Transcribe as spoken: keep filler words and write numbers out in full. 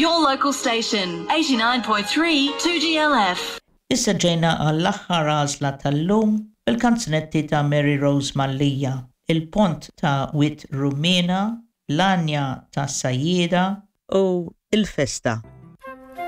Your local station, eighty-nine point three two G L F. Issa ġejna għall-aħħar għażla tal-lum bil-kanzunetti ta' Mary Rose Mallija, Il-Pont ta' Wit Rumena, L-Anja ta' Sajjeda u Il-Festa.